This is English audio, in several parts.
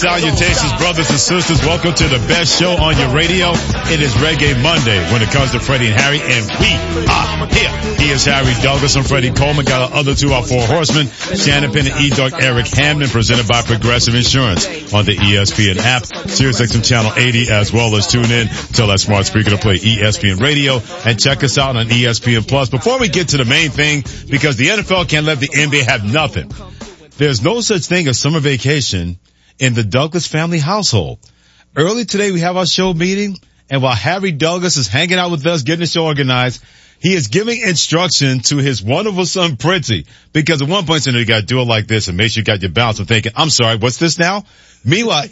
salutations, brothers and sisters. Welcome to the best show on your radio. It is Reggae Monday when it comes to Freddie and Harry, and we are here. He is Harry Douglas. I'm Freddie Coleman. Got our other two, our four horsemen, Shannon Penn and E-Dog Eric Hamden, presented by Progressive Insurance on the ESPN app, SiriusXM Channel 80, as well as tune in. Tell that smart speaker to play ESPN Radio and check us out on ESPN Plus. Before we get to the main thing, because the NFL can't let the NBA have nothing. There's no such thing as summer vacation in the Douglas family household. Early today we have our show meeting, and while Harry Douglas is hanging out with us, getting the show organized, he is giving instruction to his wonderful son, Princey, because at one point, you got to do it like this and make sure you got your balance. I'm thinking, I'm sorry, what's this now? Meanwhile,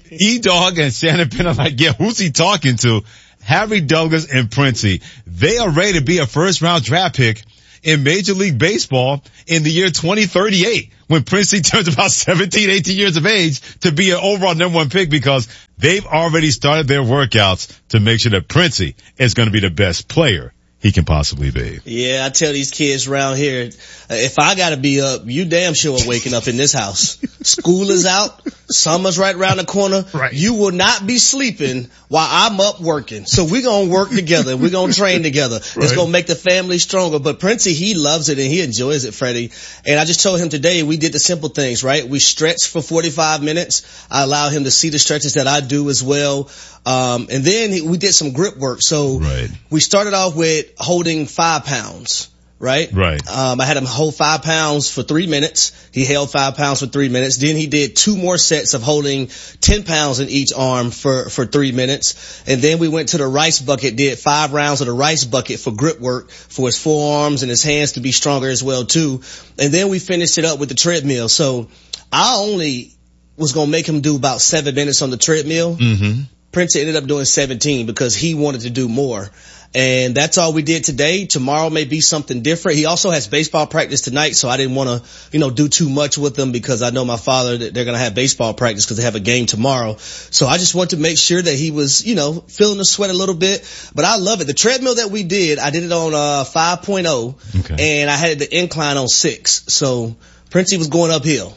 E-Dog and Shannon Penn are like, yeah, who's he talking to? Harry Douglas and Princey. They are ready to be a first round draft pick in Major League Baseball in the year 2038, when Princey turns about 17, 18 years of age, to be an overall number one pick, because they've already started their workouts to make sure that Princey is going to be the best player he can possibly be. Yeah, I tell these kids around here, if I gotta be up, you damn sure are waking up in this house. School is out. Summer's right around the corner. Right. You will not be sleeping while I'm up working. So we're gonna work together. We're gonna train together. Right. It's gonna make the family stronger. But Princey, he loves it and he enjoys it, Freddie. And I just told him today we did the simple things, right? We stretched for 45 minutes. I allow him to see the stretches that I do as well. And then we did some grip work. So we started off with holding 5 pounds. Right? Right. I had him hold 5 pounds for 3 minutes. He held 5 pounds for 3 minutes. Then he did 2 more sets of holding 10 pounds in each arm for 3 minutes. And then we went to the rice bucket, did 5 rounds of the rice bucket for grip work for his forearms and his hands to be stronger as well too. And then we finished it up with the treadmill. So I only was going to make him do about 7 minutes on the treadmill. Mm-hmm. Prince ended up doing 17 because he wanted to do more. And that's all we did today. Tomorrow may be something different. He also has baseball practice tonight, so I didn't want to, do too much with him, because I know my father that they're going to have baseball practice because they have a game tomorrow. So I just wanted to make sure that he was, feeling the sweat a little bit. But I love it. The treadmill that we did, I did it on 5.0, okay, and I had the incline on 6. So Princey was going uphill.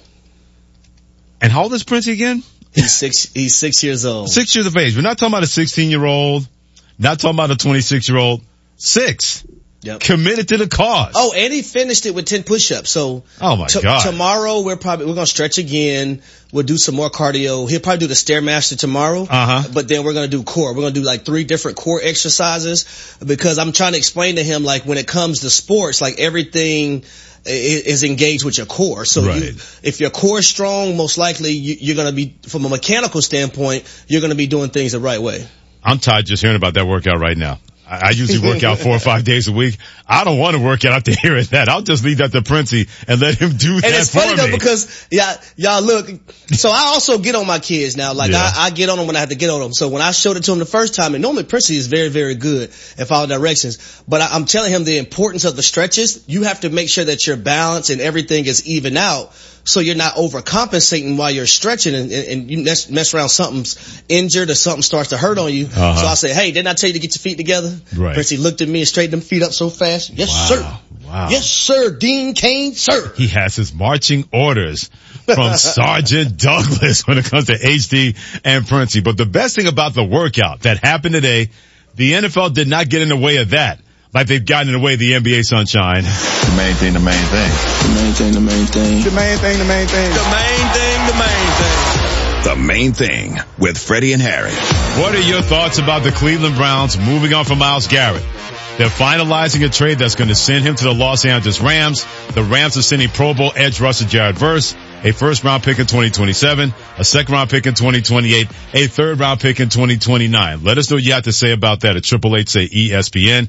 And how old is Princey again? He's 6 years old. 6 years of age. We're not talking about a 16-year-old. Not talking about a 26-year-old. 6. Yep. Committed to the cause. Oh, and he finished it with 10 push-ups. So, oh my God. Tomorrow we're going to stretch again. We'll do some more cardio. He'll probably do the Stairmaster tomorrow. But then we're going to do core. We're going to do like 3 different core exercises, because I'm trying to explain to him, like, when it comes to sports, like, everything is engaged with your core. So if your core is strong, most likely you're going to be, from a mechanical standpoint, you're going to be doing things the right way. I'm tired just hearing about that workout right now. I usually work out 4 or 5 days a week. I don't want to work out after hearing that. I'll just leave that to Princey and let him do that for me. And it's funny though, because y'all look, so I also get on my kids now. Like I get on them when I have to get on them. So when I showed it to him the first time, and normally Princey is very, very good at following directions, but I'm telling him the importance of the stretches. You have to make sure that your balance and everything is even out, so you're not overcompensating while you're stretching and you mess around, something's injured or something starts to hurt on you. So I say, hey, didn't I tell you to get your feet together? Right. Princey looked at me and straightened them feet up so fast. Yes, sir. Wow. Yes, sir. Dean Cain, sir. He has his marching orders from Sergeant Douglas when it comes to HD and Princey. But the best thing about the workout that happened today, the NFL did not get in the way of that, like they've gotten in the way of the NBA, Sunshine. The main thing, the main thing. The main thing, the main thing. The main thing, the main thing. The main thing, the main thing. The Main Thing with Freddie and Harry. What are your thoughts about the Cleveland Browns moving on from Myles Garrett? They're finalizing a trade that's going to send him to the Los Angeles Rams. The Rams are sending Pro Bowl edge rusher Jared Verse, a first-round pick in 2027, a second-round pick in 2028, a third-round pick in 2029. Let us know what you have to say about that at 888-SAY-ESPN,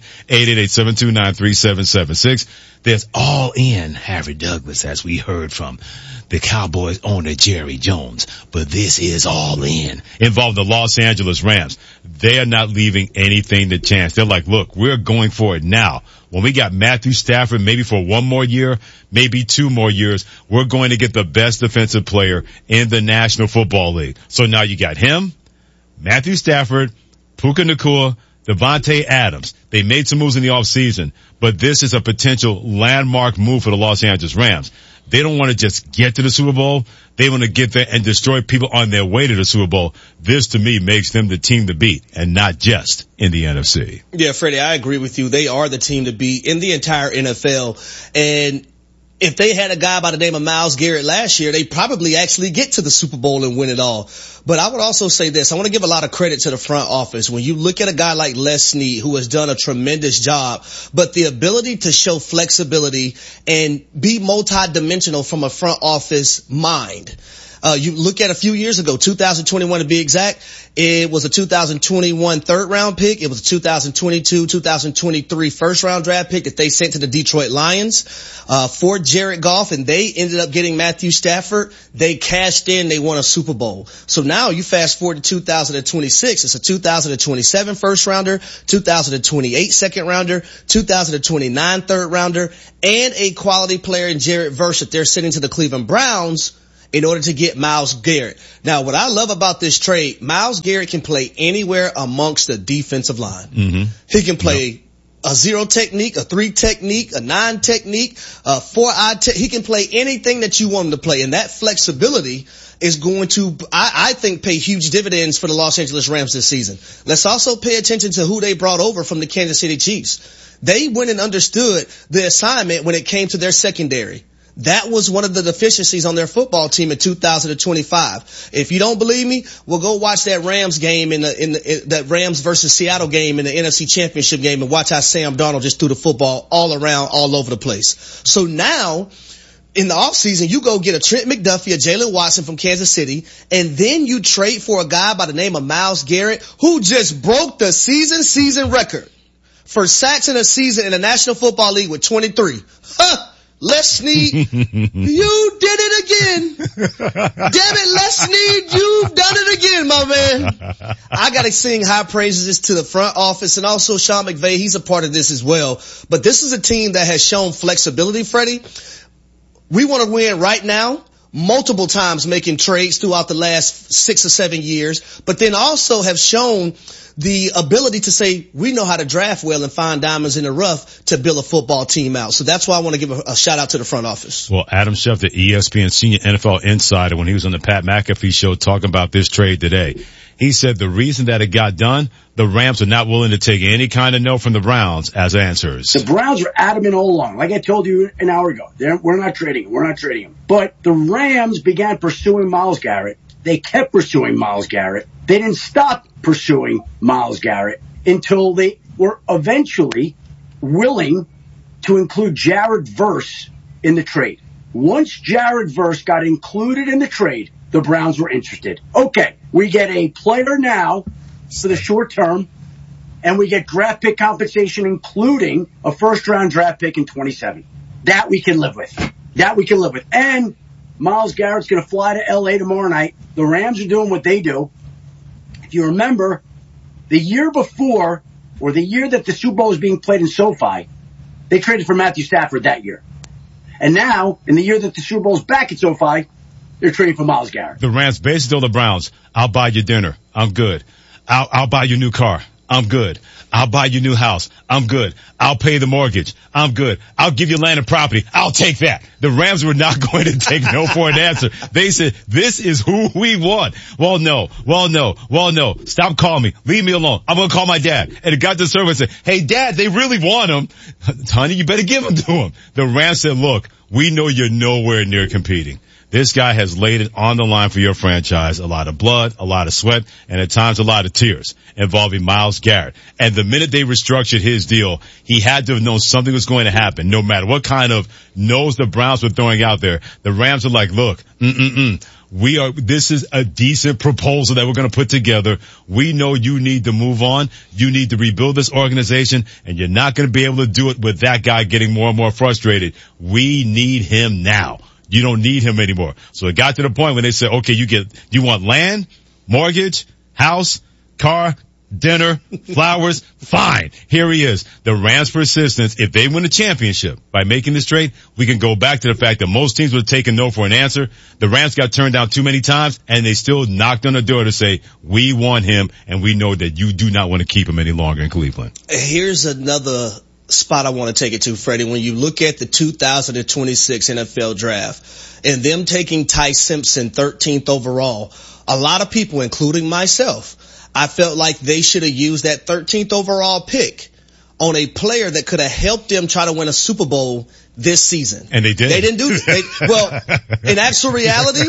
888-729-3776. There's all in Harry Douglas, as we heard from the Cowboys owner Jerry Jones. But this is all in, involving the Los Angeles Rams. They are not leaving anything to chance. They're like, look, we're going for it now. When we got Matthew Stafford, maybe for 1 more year, maybe 2 more years, we're going to get the best defensive player in the National Football League. So now you got him, Matthew Stafford, Puka Nacua, Devontae Adams. They made some moves in the offseason, but this is a potential landmark move for the Los Angeles Rams. They don't want to just get to the Super Bowl. They want to get there and destroy people on their way to the Super Bowl. This, to me, makes them the team to beat, and not just in the NFC. Yeah, Freddie, I agree with you. They are the team to beat in the entire NFL. And if they had a guy by the name of Myles Garrett last year, they probably actually get to the Super Bowl and win it all. But I would also say this. I want to give a lot of credit to the front office. When you look at a guy like Les Snead, who has done a tremendous job, but the ability to show flexibility and be multidimensional from a front office mind. You look at a few years ago, 2021 to be exact, it was a 2021 third round pick. It was a 2022, 2023 first round draft pick that they sent to the Detroit Lions, for Jared Goff, and they ended up getting Matthew Stafford. They cashed in, they won a Super Bowl. So now you fast forward to 2026, it's a 2027 first rounder, 2028 second rounder, 2029 third rounder, and a quality player in Jared Verse that they're sending to the Cleveland Browns in order to get Myles Garrett. Now, what I love about this trade, Myles Garrett can play anywhere amongst the defensive line. Mm-hmm. He can play a 0 technique, a 3 technique, a 9 technique, a 4-eye he can play anything that you want him to play. And that flexibility is going to, I think, pay huge dividends for the Los Angeles Rams this season. Let's also pay attention to who they brought over from the Kansas City Chiefs. They went and understood the assignment when it came to their secondary. That was one of the deficiencies on their football team in 2025. If you don't believe me, we'll go watch that Rams game that Rams versus Seattle game in the NFC Championship game and watch how Sam Darnold just threw the football all around, all over the place. So now, in the offseason, you go get a Trent McDuffie, a Jalen Watson from Kansas City, and then you trade for a guy by the name of Myles Garrett, who just broke the season record for sacks in a season in the National Football League with 23. Les Snead, you did it again. Damn it, Les Snead, you've done it again, my man. I gotta sing high praises to the front office and also Sean McVay. He's a part of this as well. But this is a team that has shown flexibility, Freddie. We want to win right now, multiple times making trades throughout the last 6 or 7 years, but then also have shown the ability to say we know how to draft well and find diamonds in the rough to build a football team out. So that's why I want to give a shout out to the front office. Well, Adam Schefter, ESPN senior NFL insider, when he was on the Pat McAfee show talking about this trade today, he said the reason that it got done, the Rams are not willing to take any kind of no from the Browns as answers. The Browns are adamant all along. Like I told you an hour ago, we're not trading him. We're not trading him. But the Rams began pursuing Myles Garrett. They kept pursuing Myles Garrett. They didn't stop pursuing Myles Garrett until they were eventually willing to include Jared Verse in the trade. Once Jared Verse got included in the trade, the Browns were interested. Okay, we get a player now for the short term, and we get draft pick compensation, including a first-round draft pick in 27. That we can live with. And Myles Garrett's going to fly to L.A. tomorrow night. The Rams are doing what they do. If you remember, the year before, or the year that the Super Bowl was being played in SoFi, they traded for Matthew Stafford that year. And now, in the year that the Super Bowl's back at SoFi, they're trading for Myles Garrett. The Rams basically told the Browns, I'll buy you dinner. I'm good. I'll buy you a new car. I'm good. I'll buy you a new house. I'm good. I'll pay the mortgage. I'm good. I'll give you land and property. I'll take that. The Rams were not going to take no for an answer. They said, this is who we want. Well, no. Stop calling me. Leave me alone. I'm going to call my dad. And it got to the server and said, hey, Dad, they really want him. Honey, you better give him to him. The Rams said, look, we know you're nowhere near competing. This guy has laid it on the line for your franchise. A lot of blood, a lot of sweat, and at times a lot of tears involving Myles Garrett. And the minute they restructured his deal, he had to have known something was going to happen. No matter what kind of nose the Browns were throwing out there, the Rams are like, look, this is a decent proposal that we're going to put together. We know you need to move on. You need to rebuild this organization, and you're not going to be able to do it with that guy getting more and more frustrated. We need him now. You don't need him anymore. So it got to the point when they said, okay, you want land, mortgage, house, car, dinner, flowers, fine. Here he is. The Rams' persistence, if they win the championship by making this trade, we can go back to the fact that most teams would take a no for an answer. The Rams got turned down too many times, and they still knocked on the door to say, we want him, and we know that you do not want to keep him any longer in Cleveland. Here's another spot I want to take it to, Freddie. When you look at the 2026 NFL draft and them taking Ty Simpson 13th overall, a lot of people, including myself, I felt like they should have used that 13th overall pick on a player that could have helped them try to win a Super Bowl this season. And they did. They didn't do that. Well, in actual reality,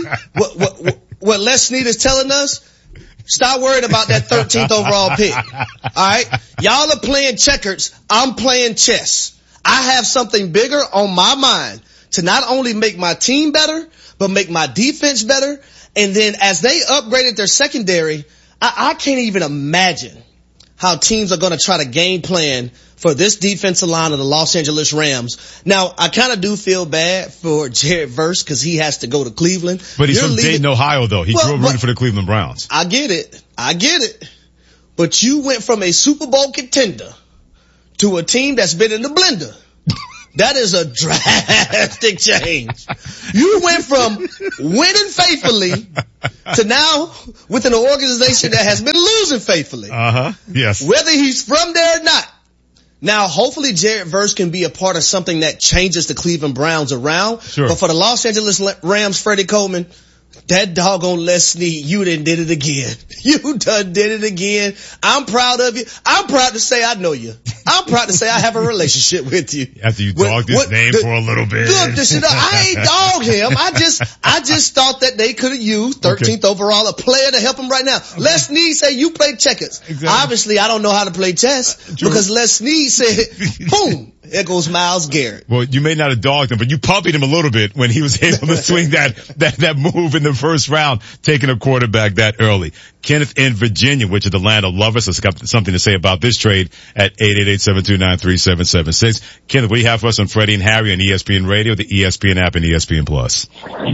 what Les Snead is telling us, stop worrying about that 13th overall pick. All right? Y'all are playing checkers. I'm playing chess. I have something bigger on my mind to not only make my team better, but make my defense better. And then as they upgraded their secondary, I can't even imagine how teams are going to try to game plan for this defensive line of the Los Angeles Rams. Now, I kind of do feel bad for Jared Verse because he has to go to Cleveland. But he's from Dayton, Ohio, though. He grew up rooting for the Cleveland Browns. I get it. But you went from a Super Bowl contender to a team that's been in the blender. That is a drastic change. You went from winning faithfully to now with an organization that has been losing faithfully. Yes. Whether he's from there or not. Now, hopefully Jared Verse can be a part of something that changes the Cleveland Browns around. Sure. But for the Los Angeles Rams, Freddie Coleman, that doggone Les Snead, you done did it again. You done did it again. I'm proud of you. I'm proud to say I know you. I'm proud to say I have a relationship with you. After you dogged his name for a little bit. Look, I ain't dogged him. I just thought that they could have used 13th overall, a player to help him right now. Okay. Les Snead say you play checkers. Exactly. Obviously, I don't know how to play chess because Les Snead said, boom. There goes Myles Garrett. Well, you may not have dogged him, but you puppied him a little bit when he was able to swing that move in the first round, taking a quarterback that early. Kenneth in Virginia, which is the land of lovers, has got something to say about this trade at 888-729-3776. Kenneth, what do you have for us on Freddie and Harry on ESPN Radio, the ESPN app, and ESPN Plus?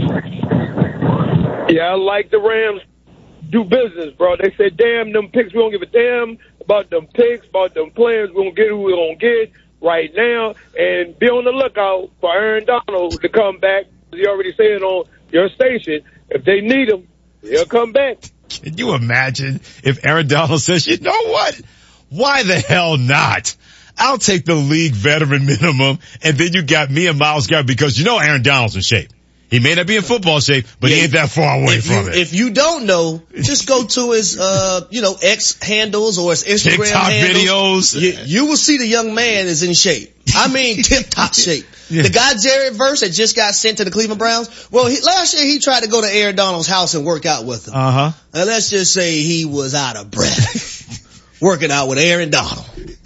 Yeah, I like the Rams do business, bro. They said, damn them picks. We don't give a damn about them picks, about them players. We're going to get who we're going to get right now, and be on the lookout for Aaron Donald to come back. You already said on your station, if they need him, he'll come back. Can you imagine if Aaron Donald says, you know what? Why the hell not? I'll take the league veteran minimum, and then you got me and Myles Garrett because you know Aaron Donald's in shape. He may not be in football shape, but he ain't that far away from it. If you don't know, just go to his, X handles or his Instagram TikTok handles. videos. You will see the young man is in shape. I mean, tip-top shape. Yeah. The guy Jared Verse that just got sent to the Cleveland Browns, well, last year he tried to go to Aaron Donald's house and work out with him. And let's just say he was out of breath working out with Aaron Donald.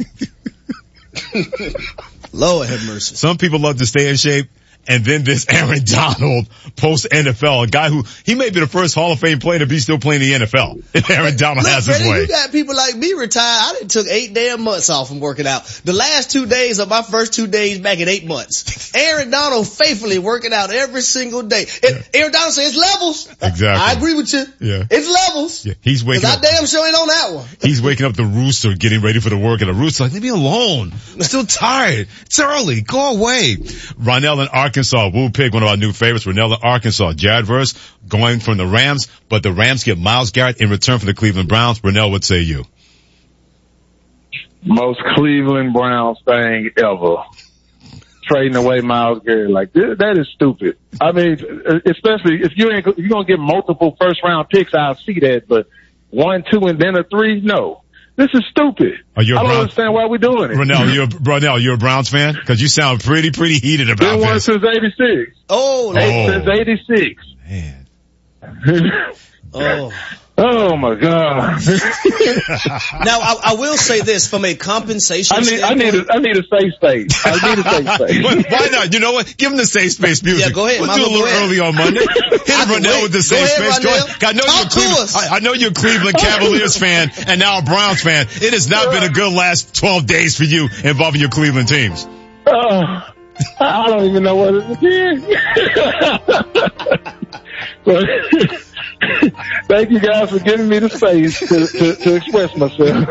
Lord have mercy. Some people love to stay in shape. And then this Aaron Donald post NFL, a guy who, he may be the first Hall of Fame player to be still playing the NFL. If Aaron Donald has his way. You got people like me retired. I done took 8 damn months off from working out. The last 2 days of my first 2 days back at 8 months. Aaron Donald faithfully working out every single day. Aaron Donald says it's levels. Exactly. I agree with you. Yeah. It's levels. Yeah. He's waking up. I damn sure ain't on that one. He's waking up the rooster getting ready for the work, and the rooster's like, leave me alone. I'm still tired. It's early. Go away. Ronell in Arkansas. We'll pick one of our new favorites. Ronell in Arkansas. Jared Verse going from the Rams, but the Rams get Myles Garrett in return for the Cleveland Browns. Ronell, what say you? Most Cleveland Browns thing ever. Trading away Myles Garrett. Like, that is stupid. I mean, especially if you're going to get multiple first round picks, I'll see that, but 1, 2, and then a 3, no. This is stupid. I don't understand why we're doing it. Ronell, you're a Browns fan? Cause you sound pretty heated about this. Been one since 86. Since 86. Man. Oh my God. Now, I will say this from a compensation standpoint. I need a safe space. Why not? You know what? Give him the safe space music. Yeah, go ahead. We'll do a little early on Monday. Hit Ronell with the safe space. Go ahead. I know you're a Cleveland Cavaliers fan and now a Browns fan. It has not been a good last 12 days for you involving your Cleveland teams. I don't even know what it is. Thank you guys for giving me the space to express myself.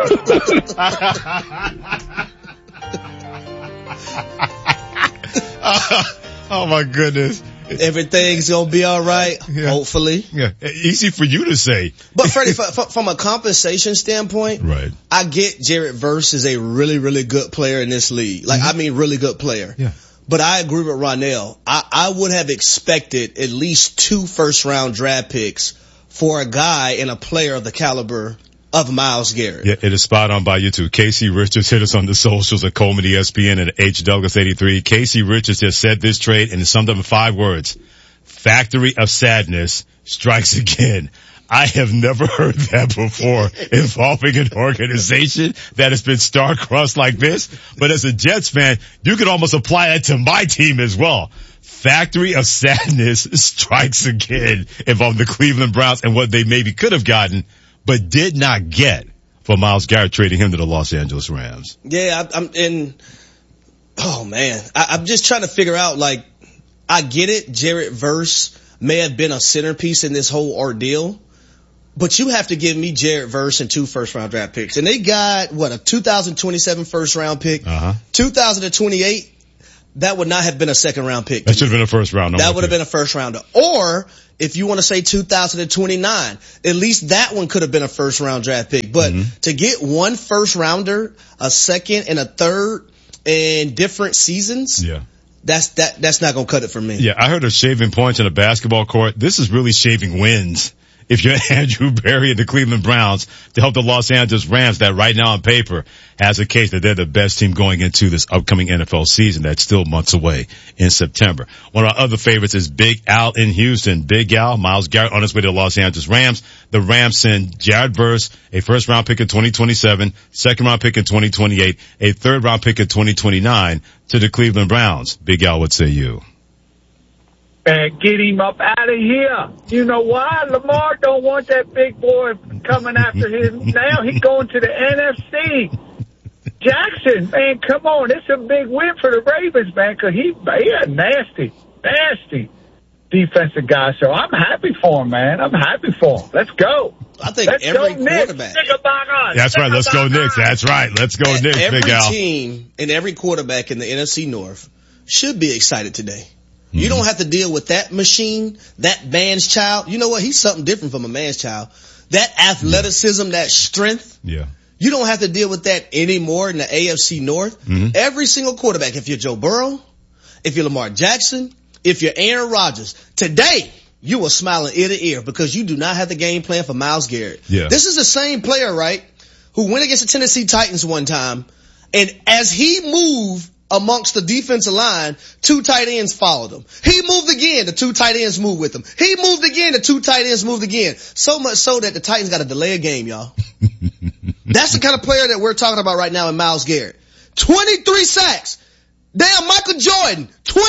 Oh my goodness. Everything's gonna be all right. Yeah. Hopefully. Yeah, easy for you to say. But Freddie, from a compensation standpoint, Right. I get Jared Verse is a really, really good player in this league. Like, I mean, really good player. Yeah. But I agree with Ronell. I would have expected at least 2 first-round draft picks for a guy and a player of the caliber of Myles Garrett. Yeah, it is spot on by you too. Casey Richards hit us on the socials at Coleman ESPN and H Douglas 83. Casey Richards just said this trade and it summed up in 5 words. Factory of sadness strikes again. I have never heard that before involving an organization that has been star-crossed like this. But as a Jets fan, you could almost apply that to my team as well. Factory of sadness strikes again involving the Cleveland Browns and what they maybe could have gotten, but did not get for Myles Garrett, trading him to the Los Angeles Rams. Yeah, I'm just trying to figure out, like, I get it. Jared Verse may have been a centerpiece in this whole ordeal, but you have to give me Jared Verse and 2 first-round draft picks. And they got, a 2027 first-round pick, 2028. That would not have been a second-round pick. That should have been a first-round. That would have been a first-rounder. Or, if you want to say 2029, at least that one could have been a first-round draft pick. But to get 1 first-rounder, a second, and a third in different seasons, that's not going to cut it for me. Yeah, I heard of shaving points in a basketball court. This is really shaving wins. If you're Andrew Berry and the Cleveland Browns to help the Los Angeles Rams, that right now on paper has a case that they're the best team going into this upcoming NFL season that's still months away in September. One of our other favorites is Big Al in Houston. Big Al, Myles Garrett on his way to the Los Angeles Rams. The Rams send Jared Verse, a first-round pick in 2027, second-round pick in 2028, a third-round pick in 2029 to the Cleveland Browns. Big Al, what say you? And get him up out of here. You know why? Lamar don't want that big boy coming after him. Now he's going to the NFC. Jackson, man, come on. It's a big win for the Ravens, man, because he a nasty defensive guy. So I'm happy for him, man. I'm happy for him. Let's go. I think every quarterback. That's right. Let's go Knicks. That's right. Let's go Knicks, Big Al. Every team and every quarterback in the NFC North should be excited today. You don't have to deal with that machine, that man's child. You know what? He's something different from a man's child. That athleticism, that strength. Yeah. You don't have to deal with that anymore in the AFC North. Every single quarterback, if you're Joe Burrow, if you're Lamar Jackson, if you're Aaron Rodgers, today you will smile ear to ear because you do not have the game plan for Myles Garrett. Yeah. This is the same player, right, who went against the Tennessee Titans one time, and as he moved amongst the defensive line, 2 tight ends followed him. He moved again, the 2 tight ends moved with him. He moved again, the 2 tight ends moved again. So much so that the Titans got to delay a game, y'all. That's the kind of player that we're talking about right now in Myles Garrett. 23 sacks. Damn, Michael Jordan,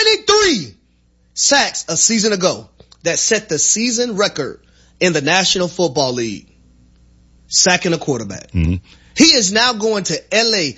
23 sacks a season ago. That set the season record in the National Football League. Sacking a quarterback. He is now going to LA.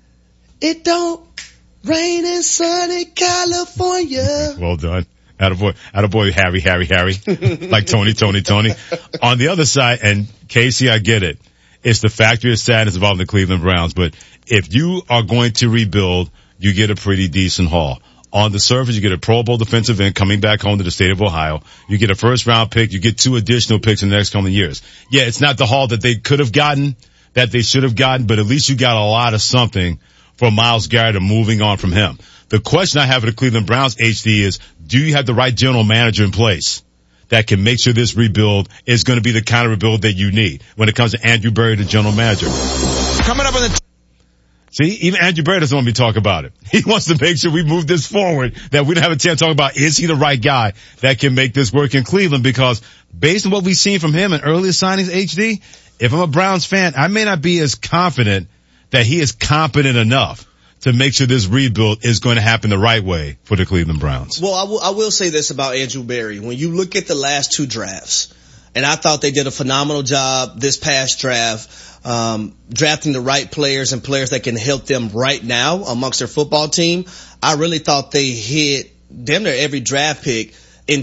It don't rain in sunny California. Well done. Attaboy, Harry. Like Tony. On the other side, and Casey, I get it. It's the factory of sadness involving the Cleveland Browns. But if you are going to rebuild, you get a pretty decent haul. On the surface, you get a Pro Bowl defensive end coming back home to the state of Ohio. You get a first-round pick. You get 2 additional picks in the next coming years. Yeah, it's not the haul that they could have gotten, that they should have gotten, but at least you got a lot of something for Myles Garrett and moving on from him. The question I have for the Cleveland Browns, HD, is do you have the right general manager in place that can make sure this rebuild is going to be the kind of rebuild that you need when it comes to Andrew Berry, the general manager? Coming up on the See, even Andrew Berry doesn't want me to talk about it. He wants to make sure we move this forward, that we don't have a chance to talk about is he the right guy that can make this work in Cleveland, because based on what we've seen from him in earlier signings, HD, if I'm a Browns fan, I may not be as confident that he is competent enough to make sure this rebuild is going to happen the right way for the Cleveland Browns. Well, I will say this about Andrew Berry. When you look at the last 2 drafts, and I thought they did a phenomenal job this past draft, drafting the right players and players that can help them right now amongst their football team. I really thought they hit damn near every draft pick in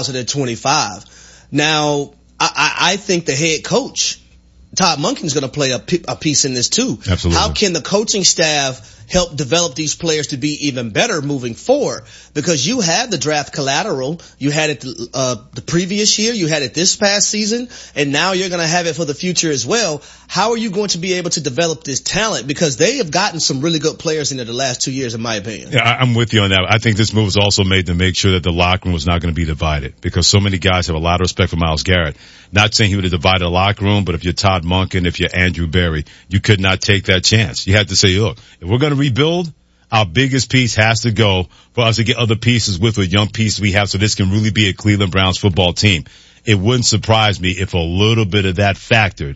2025. Now, I think the head coach, Todd Monken's going to play a piece in this too. Absolutely. How can the coaching staff help develop these players to be even better moving forward, because you had the draft collateral. You had it the previous year, you had it this past season, and now you're going to have it for the future as well. How are you going to be able to develop this talent? Because they have gotten some really good players in the last 2 years, in my opinion. Yeah, I'm with you on that. I think this move was also made to make sure that the locker room was not going to be divided, because so many guys have a lot of respect for Myles Garrett. Not saying he would have divided the locker room, but if you're Todd Monken, if you're Andrew Berry, you could not take that chance. You had to say, look, if we're going to rebuild, our biggest piece has to go for us to get other pieces with a young piece we have, so this can really be a Cleveland Browns football team. It wouldn't surprise me if a little bit of that factored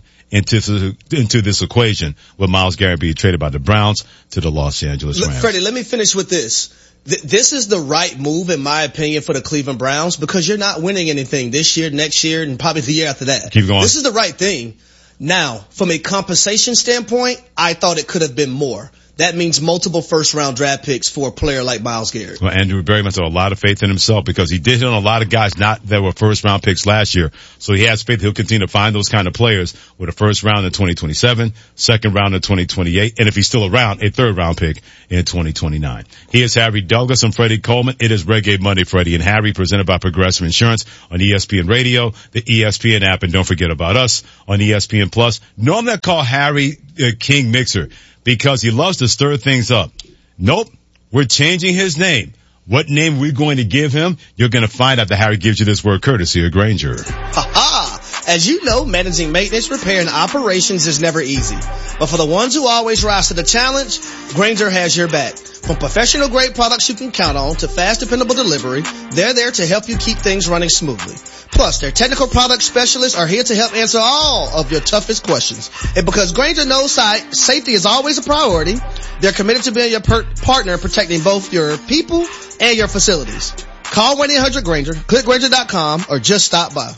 into this equation with Myles Garrett being traded by the Browns to the Los Angeles Rams. Freddie, let me finish with this. This is the right move, in my opinion, for the Cleveland Browns, because you're not winning anything this year, next year, and probably the year after that. Keep going. This is the right thing. Now, from a compensation standpoint, I thought it could have been more. That means multiple first-round draft picks for a player like Myles Garrett. Well, Andrew Berry must have a lot of faith in himself, because he did hit on a lot of guys that were first-round picks last year. So he has faith that he'll continue to find those kind of players with a first round in 2027, second round in 2028, and if he's still around, a third-round pick in 2029. He is Harry Douglas and Freddie Coleman. It is Reggae Monday, Freddie and Harry, presented by Progressive Insurance on ESPN Radio, the ESPN app, and don't forget about us on ESPN Plus. Normally I call Harry King Mixer, because he loves to stir things up. Nope, we're changing his name. What name we're going to give him, you're going to find out that Harry gives you this word courtesy of Grainger. Ha-ha! As you know, managing maintenance, repair, and operations is never easy. But for the ones who always rise to the challenge, Grainger has your back. From professional-grade products you can count on to fast, dependable delivery, they're there to help you keep things running smoothly. Plus, their technical product specialists are here to help answer all of your toughest questions. And because Grainger knows safety is always a priority, they're committed to being your partner in protecting both your people and your facilities. Call 1-800-GRAINGER, click Grainger.com, or just stop by.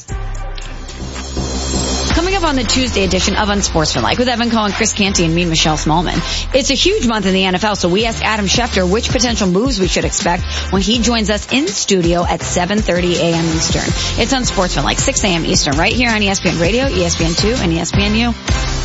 Coming up on the Tuesday edition of Unsportsmanlike with Evan Cohen, Chris Canty, and me, Michelle Smallman. It's a huge month in the NFL, so we asked Adam Schefter which potential moves we should expect when he joins us in studio at 7:30 a.m. Eastern. It's Unsportsmanlike, 6 a.m. Eastern, right here on ESPN Radio, ESPN2, and ESPNU.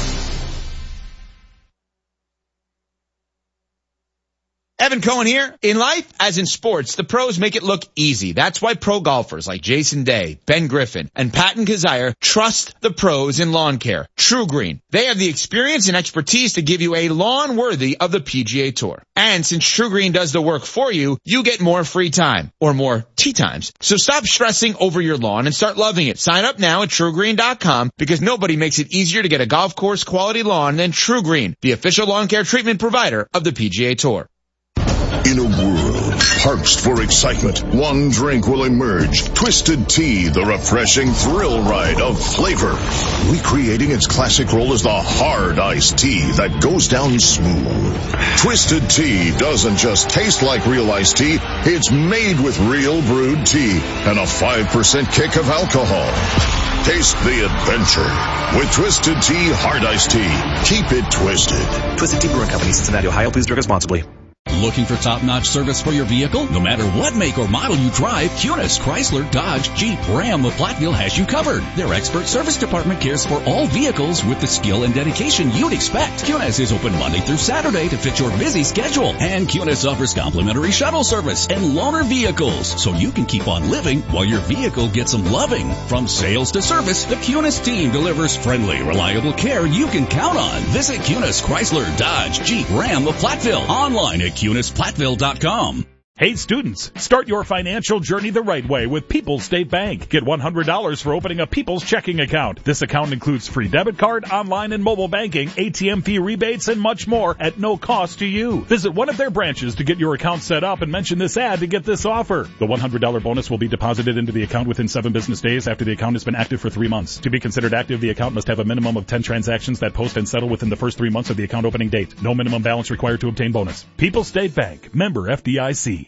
Evan Cohen here. In life, as in sports, the pros make it look easy. That's why pro golfers like Jason Day, Ben Griffin, and Patton Kazire trust the pros in lawn care. True Green. They have the experience and expertise to give you a lawn worthy of the PGA Tour. And since True Green does the work for you, you get more free time, or more tee times. So stop stressing over your lawn and start loving it. Sign up now at TrueGreen.com, because nobody makes it easier to get a golf course quality lawn than True Green, the official lawn care treatment provider of the PGA Tour. In a world parched for excitement, one drink will emerge. Twisted Tea, the refreshing thrill ride of flavor. Recreating its classic role as the hard iced tea that goes down smooth. Twisted Tea doesn't just taste like real iced tea, it's made with real brewed tea and a 5% kick of alcohol. Taste the adventure with Twisted Tea Hard Iced Tea. Keep it twisted. Twisted Tea Brewing Company, Cincinnati, Ohio. Please drink responsibly. Looking for top-notch service for your vehicle? No matter what make or model you drive, Kunis, Chrysler, Dodge, Jeep, Ram of Platteville has you covered. Their expert service department cares for all vehicles with the skill and dedication you'd expect. Kunis is open Monday through Saturday to fit your busy schedule. And Kunis offers complimentary shuttle service and loaner vehicles, so you can keep on living while your vehicle gets some loving. From sales to service, the Kunis team delivers friendly, reliable care you can count on. Visit Kunis, Chrysler, Dodge, Jeep, Ram of Platteville. Online at KunisPlatteville.com. Hey students, start your financial journey the right way with People's State Bank. Get $100 for opening a People's checking account. This account includes free debit card, online and mobile banking, ATM fee rebates, and much more at no cost to you. Visit one of their branches to get your account set up and mention this ad to get this offer. The $100 bonus will be deposited into the account within 7 business days after the account has been active for 3 months. To be considered active, the account must have a minimum of 10 transactions that post and settle within the first 3 months of the account opening date. No minimum balance required to obtain bonus. People's State Bank. Member FDIC.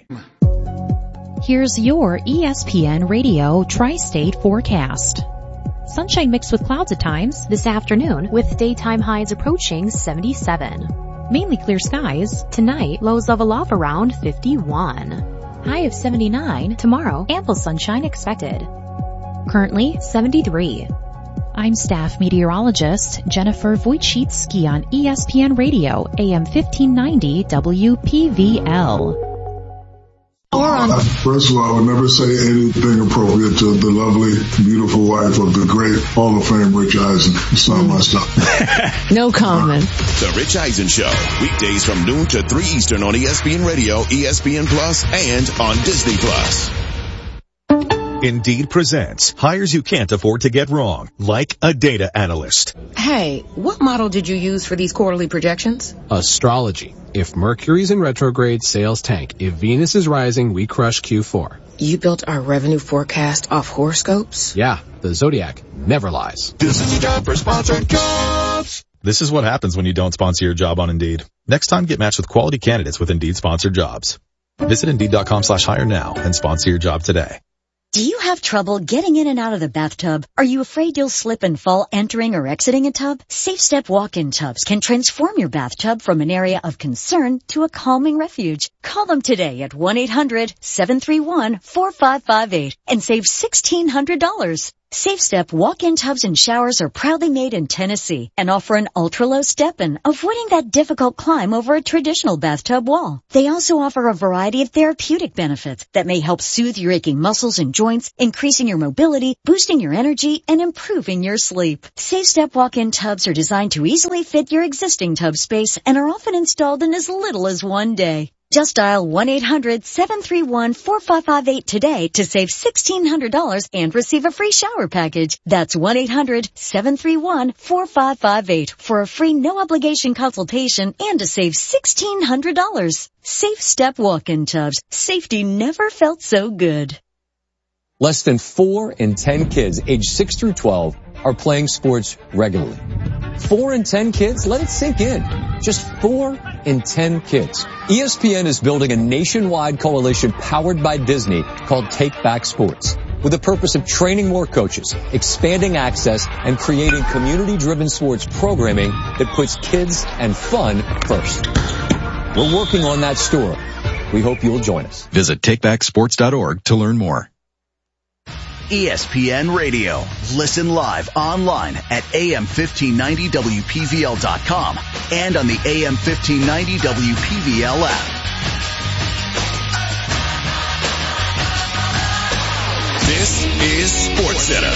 Here's your ESPN Radio Tri-State forecast. Sunshine mixed with clouds at times this afternoon, with daytime highs approaching 77. Mainly clear skies. Tonight, lows level off around 51. High of 79 tomorrow, ample sunshine expected. Currently 73. I'm staff meteorologist Jennifer Wojcicki on ESPN Radio, AM 1590 WPVL. First of all, I would never say anything appropriate to the lovely, beautiful wife of the great Hall of Fame Rich Eisen. It's not my stuff. No comment. The Rich Eisen Show, weekdays from noon to 3 Eastern on ESPN Radio, ESPN Plus, and on Disney Plus. Indeed presents hires you can't afford to get wrong, like a data analyst. Hey, what model did you use for these quarterly projections? Astrology. If Mercury's in retrograde, sales tank. If Venus is rising, we crush Q4. You built our revenue forecast off horoscopes? Yeah, the Zodiac never lies. This is a job for Sponsored Jobs. This is what happens when you don't sponsor your job on Indeed. Next time, get matched with quality candidates with Indeed sponsored jobs. Visit Indeed.com/hire now and sponsor your job today. Do you have trouble getting in and out of the bathtub? Are you afraid you'll slip and fall entering or exiting a tub? SafeStep walk-in tubs can transform your bathtub from an area of concern to a calming refuge. Call them today at 1-800-731-4558 and save $1,600. SafeStep walk-in tubs and showers are proudly made in Tennessee and offer an ultra-low step-in, avoiding that difficult climb over a traditional bathtub wall. They also offer a variety of therapeutic benefits that may help soothe your aching muscles and joints, increasing your mobility, boosting your energy, and improving your sleep. SafeStep walk-in tubs are designed to easily fit your existing tub space and are often installed in as little as 1 day. Just dial 1-800-731-4558 today to save $1,600 and receive a free shower package. That's 1-800-731-4558 for a free no-obligation consultation and to save $1,600. SafeStep walk-in tubs. Safety never felt so good. Less than 4 in 10 kids aged 6 through 12 are playing sports regularly. 4 in 10 kids? Let it sink in. Just 4 in 10 kids. ESPN is building a nationwide coalition powered by Disney called Take Back Sports, with the purpose of training more coaches, expanding access, and creating community-driven sports programming that puts kids and fun first. We're working on that story. We hope you'll join us. Visit takebacksports.org to learn more. ESPN Radio. Listen live online at AM1590WPVL.com and on the AM1590 WPVL app. This is SportsCenter.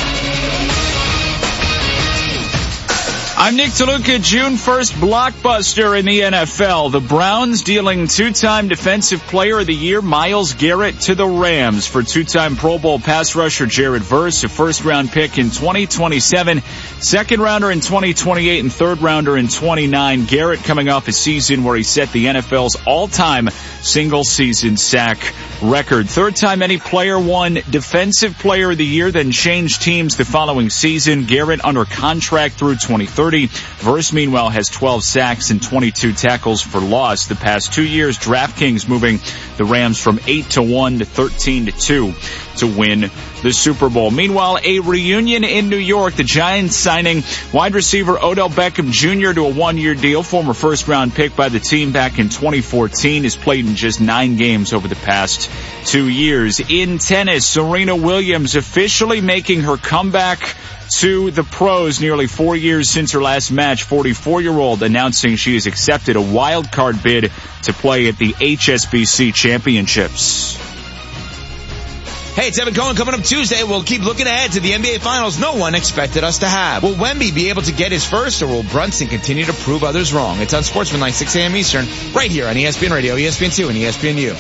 I'm Nick DeLuca. June 1st blockbuster in the NFL. The Browns dealing two-time Defensive Player of the Year Myles Garrett to the Rams for two-time Pro Bowl pass rusher Jared Verse, a first-round pick in 2027, second-rounder in 2028, and third-rounder in 29. Garrett coming off a season where he set the NFL's all-time single-season sack record. Third time any player won Defensive Player of the Year, then changed teams the following season. Garrett under contract through 2030. Verse, meanwhile, has 12 sacks and 22 tackles for loss the past 2 years. DraftKings moving the Rams from 8-1 to 13-2 to win the Super Bowl. Meanwhile, a reunion in New York. The Giants signing wide receiver Odell Beckham Jr. to a 1-year deal. Former first-round pick by the team back in 2014. Has played in just 9 games over the past 2 years. In tennis, Serena Williams officially making her comeback to the pros nearly 4 years since her last match. 44-year-old announcing she has accepted a wild card bid to play at the HSBC Championships. Hey, it's Evan Cohen. Coming up Tuesday, we'll keep looking ahead to the NBA Finals no one expected us to have. Will Wemby be able to get his first, or will Brunson continue to prove others wrong? It's on Sportsmanlike, 6 a.m. Eastern, right here on ESPN Radio, ESPN2, and ESPNU.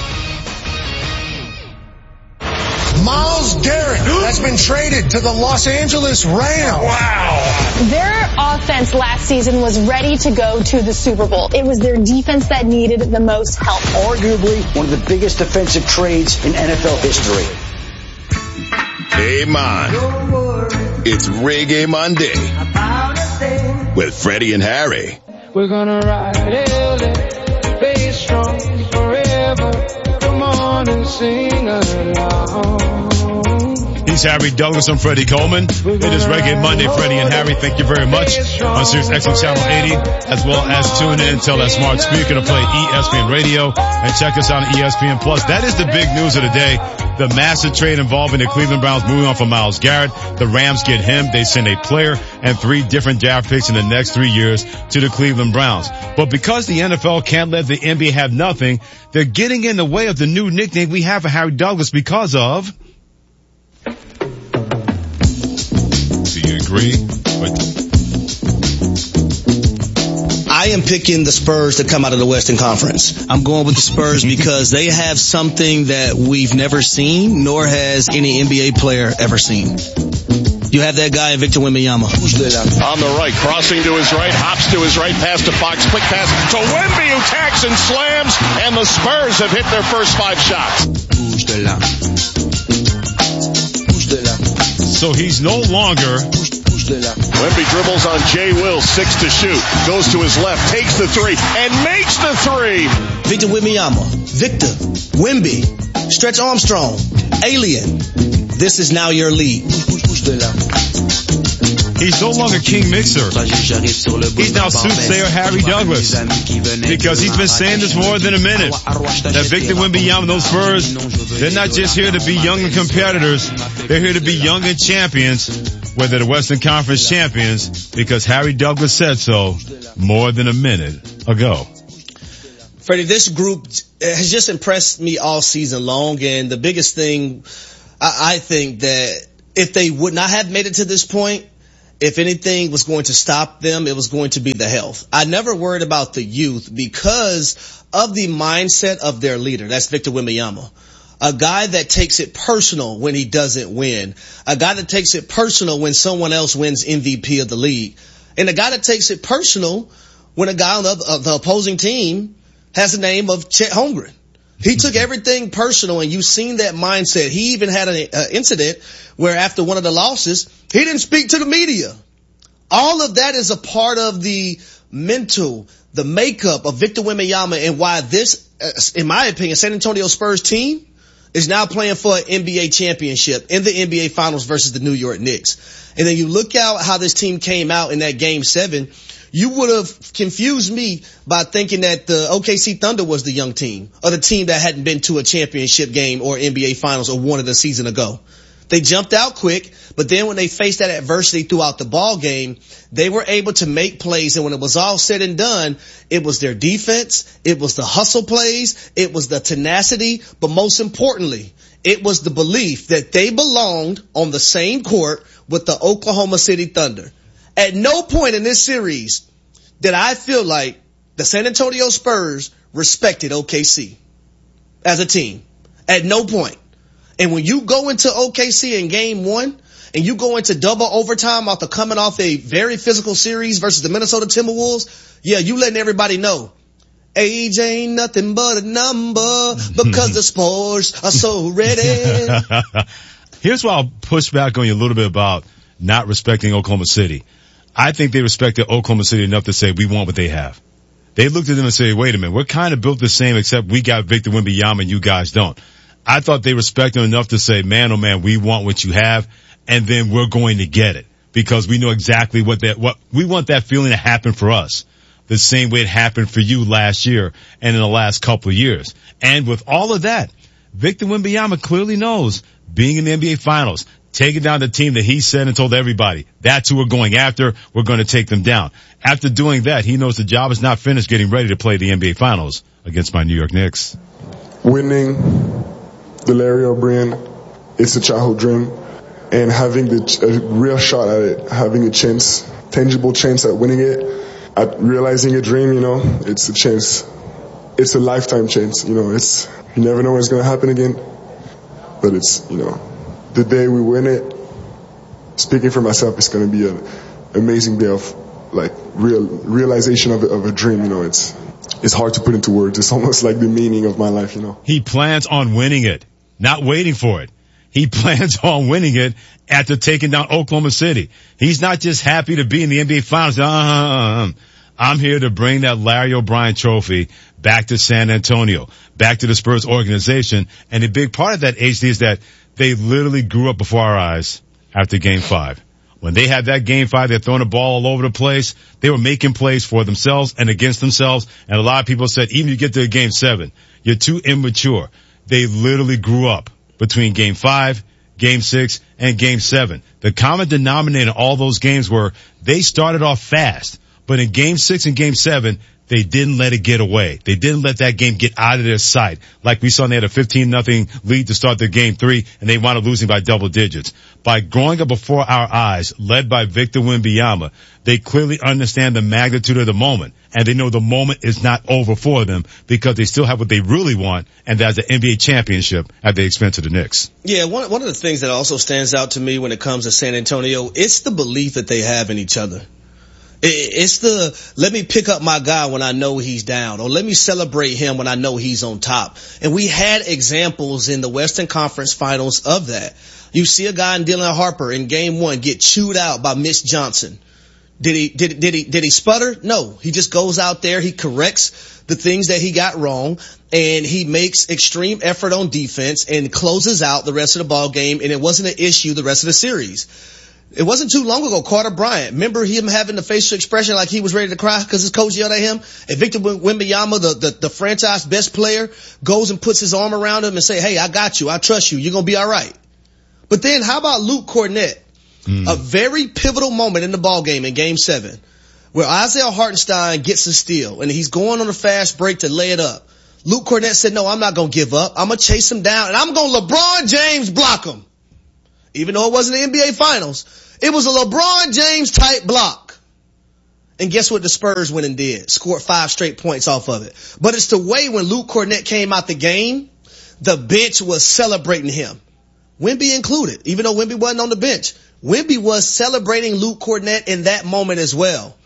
Myles Garrett has been traded to the Los Angeles Rams. Wow. Their offense last season was ready to go to the Super Bowl. It was their defense that needed the most help. Arguably one of the biggest defensive trades in NFL history. Hey, man. It's Reggae Monday with Freddie and Harry. We're gonna ride it, stay strong forever. Come on and sing along. He's Harry Douglas. I'm Freddie Coleman. It is Reggae Monday. Freddie and Harry, thank you very much. On Sirius XM Channel 80, as well as tune in, tell that smart speaker to play ESPN Radio, and check us out on ESPN Plus. That is the big news of the day. The massive trade involving the Cleveland Browns moving on from Myles Garrett. The Rams get him. They send a player and 3 different draft picks in the next 3 years to the Cleveland Browns. But because the NFL can't let the NBA have nothing, they're getting in the way of the new nickname we have for Harry Douglas because of... Do you agree? I am picking the Spurs to come out of the Western Conference. I'm going with the Spurs because they have something that we've never seen, nor has any NBA player ever seen. You have that guy, Victor Wembanyama. On the right, crossing to his right, hops to his right, pass to Fox, quick pass to Wemby, who tacks and slams, and the Spurs have hit their first 5 shots. So he's no longer... Wemby dribbles on Jay Will, 6 to shoot, goes to his left, takes the 3, and makes the 3. Victor Wembanyama, Victor, Wemby, Stretch Armstrong, Alien. This is now your league. He's no longer King Mixer. He's now soothsayer Harry Douglas. Because he's been saying this more than a minute. That Victor Wembanyama and those Spurs, they're not just here to be young and competitors. They're here to be young and champions. Whether the Western Conference champions, because Harry Douglas said so more than a minute ago. Freddie, this group has just impressed me all season long, and the biggest thing, I think that if they would not have made it to this point, if anything was going to stop them, it was going to be the health. I never worried about the youth because of the mindset of their leader. That's Victor Wembanyama. A guy that takes it personal when he doesn't win. A guy that takes it personal when someone else wins MVP of the league. And a guy that takes it personal when a guy on the opposing team has the name of Chet Holmgren. He took everything personal, and you've seen that mindset. He even had an incident where after one of the losses, he didn't speak to the media. All of that is a part of the mental, the makeup of Victor Wembanyama, and why this, in my opinion, San Antonio Spurs team is now playing for an NBA championship in the NBA Finals versus the New York Knicks. And then you look out how this team came out in that Game 7. You would have confused me by thinking that the OKC Thunder was the young team, or the team that hadn't been to a championship game or NBA Finals or won it a season ago. They jumped out quick, but then when they faced that adversity throughout the ball game, they were able to make plays. And when it was all said and done, it was their defense, it was the hustle plays, it was the tenacity, but most importantly, it was the belief that they belonged on the same court with the Oklahoma City Thunder. At no point in this series did I feel like the San Antonio Spurs respected OKC as a team. At no point. And when you go into OKC in Game 1 and you go into double overtime after coming off a very physical series versus the Minnesota Timberwolves, yeah, you letting everybody know age ain't nothing but a number because the Spurs are so ready. Here's why I'll push back on you a little bit about not respecting Oklahoma City. I think they respected Oklahoma City enough to say we want what they have. They looked at them and said, wait a minute, we're kind of built the same except we got Victor Wembanyama and you guys don't. I thought they respected him enough to say, man, oh man, we want what you have, and then we're going to get it because we know exactly what we want that feeling to happen for us. The same way it happened for you last year and in the last couple of years. And with all of that, Victor Wembanyama clearly knows being in the NBA Finals, taking down the team that he said and told everybody, that's who we're going after. We're going to take them down. After doing that, he knows the job is not finished getting ready to play the NBA Finals against my New York Knicks. Winning the Larry O'Brien, it's a childhood dream. And having a real shot at it, having a chance, tangible chance at winning it, at realizing a dream, it's a chance. It's a lifetime chance, you never know when it's going to happen again. But it's, the day we win it, speaking for myself, it's going to be an amazing day of, realization of a dream, It's hard to put into words. It's almost like the meaning of my life, He plans on winning it, not waiting for it. He plans on winning it after taking down Oklahoma City. He's not just happy to be in the NBA Finals. I'm here to bring that Larry O'Brien trophy back to San Antonio, back to the Spurs organization. And a big part of that, HD, is that they literally grew up before our eyes after Game 5. When they had that Game 5, they're throwing the ball all over the place. They were making plays for themselves and against themselves. And a lot of people said, even if you get to Game 7, you're too immature. They literally grew up between Game 5, Game 6, and Game 7. The common denominator in all those games were they started off fast, but in Game 6 and Game 7, they didn't let it get away. They didn't let that game get out of their sight. Like we saw, they had a 15-0 lead to start their Game 3, and they wound up losing by double digits. By growing up before our eyes, led by Victor Wembanyama, they clearly understand the magnitude of the moment, and they know the moment is not over for them because they still have what they really want, and that's the NBA championship at the expense of the Knicks. Yeah, one of the things that also stands out to me when it comes to San Antonio, it's the belief that they have in each other. It's the, let me pick up my guy when I know he's down, or let me celebrate him when I know he's on top. And we had examples in the Western Conference Finals of that. You see a guy in Dylan Harper in Game 1 get chewed out by Mitch Johnson. Did he sputter? No. He just goes out there, he corrects the things that he got wrong, and he makes extreme effort on defense and closes out the rest of the ball game, and it wasn't an issue the rest of the series. It wasn't too long ago, Carter Bryant. Remember him having the facial expression like he was ready to cry because his coach yelled at him? And Victor Wembanyama, the franchise best player, goes and puts his arm around him and say, hey, I got you. I trust you. You're going to be all right. But then how about Luke Kornet? A very pivotal moment in the ball game in Game 7 where Isaiah Hartenstein gets a steal and he's going on a fast break to lay it up. Luke Kornet said, no, I'm not going to give up. I'm going to chase him down and I'm going to LeBron James block him. Even though it wasn't the NBA Finals, it was a LeBron James type block. And guess what the Spurs went and did? Scored 5 straight points off of it. But it's the way when Luke Kornet came out the game, the bench was celebrating him. Wemby included, even though Wemby wasn't on the bench. Wemby was celebrating Luke Kornet in that moment as well.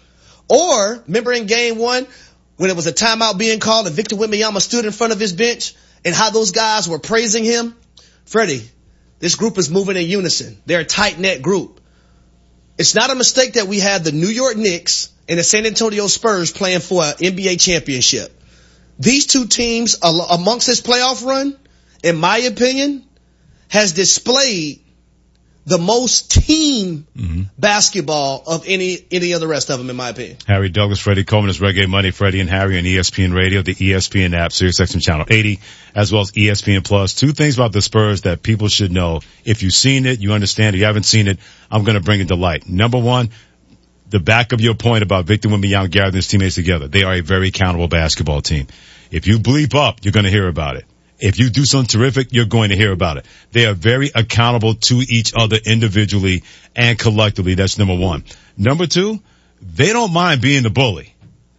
Or, remember in Game 1, when it was a timeout being called and Victor Wembanyama stood in front of his bench and how those guys were praising him? Freddie, this group is moving in unison. They're a tight-knit group. It's not a mistake that we have the New York Knicks and the San Antonio Spurs playing for an NBA championship. These two teams, amongst this playoff run, in my opinion, has displayed the most team basketball of any of the rest of them, in my opinion. Harry Douglas, Freddie Coleman is Reggae Money, Freddie and Harry on ESPN Radio, the ESPN app, SiriusXM Channel 80, as well as ESPN Plus. 2 things about the Spurs that people should know. If you've seen it, you understand it. You haven't seen it, I'm going to bring it to light. Number 1, the back of your point about Victor Wembanyama gathering his teammates together. They are a very accountable basketball team. If you bleep up, you're going to hear about it. If you do something terrific, you're going to hear about it. They are very accountable to each other individually and collectively. That's number 1. Number 2, they don't mind being the bully.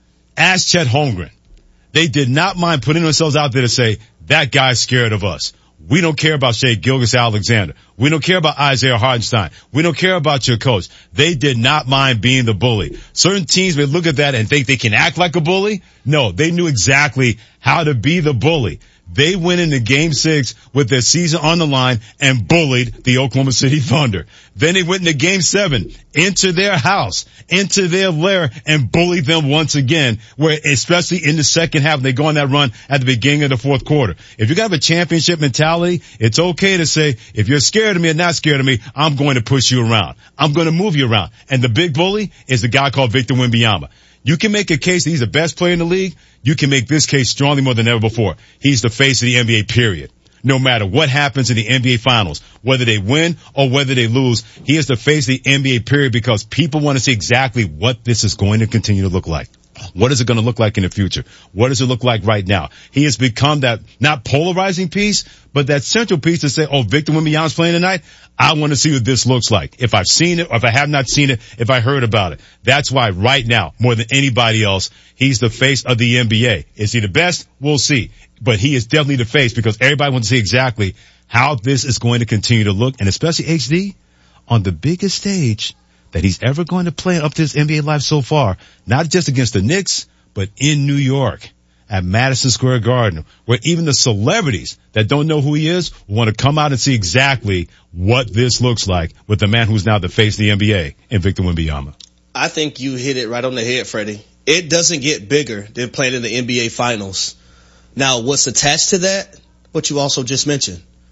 Ask Chet Holmgren. They did not mind putting themselves out there to say, that guy's scared of us. We don't care about Shai Gilgeous-Alexander. We don't care about Isaiah Hartenstein. We don't care about your coach. They did not mind being the bully. Certain teams may look at that and think they can act like a bully. No, they knew exactly how to be the bully. They went into Game 6 with their season on the line and bullied the Oklahoma City Thunder. Then they went into Game 7, into their house, into their lair, and bullied them once again, where especially in the second half, they go on that run at the beginning of the fourth quarter. If you have a championship mentality, it's okay to say, if you're scared of me or not scared of me, I'm going to push you around. I'm going to move you around. And the big bully is the guy called Victor Wembanyama. You can make a case that he's the best player in the league. You can make this case strongly more than ever before. He's the face of the NBA, period. No matter what happens in the NBA Finals, whether they win or whether they lose, he is the face of the NBA, period, because people want to see exactly what this is going to continue to look like. What is it going to look like in the future? What does it look like right now? He has become that not polarizing piece, but that central piece to say, oh, Victor Wembanyama's playing tonight. I want to see what this looks like. If I've seen it or if I have not seen it, if I heard about it. That's why right now, more than anybody else, he's the face of the NBA. Is he the best? We'll see. But he is definitely the face because everybody wants to see exactly how this is going to continue to look, and especially HD on the biggest stage that he's ever going to play up to his NBA life so far, not just against the Knicks, but in New York at Madison Square Garden, where even the celebrities that don't know who he is want to come out and see exactly what this looks like with the man who's now the face of the NBA in Victor Wembanyama. I think you hit it right on the head, Freddie. It doesn't get bigger than playing in the NBA Finals. Now, what's attached to that? What you also just mentioned.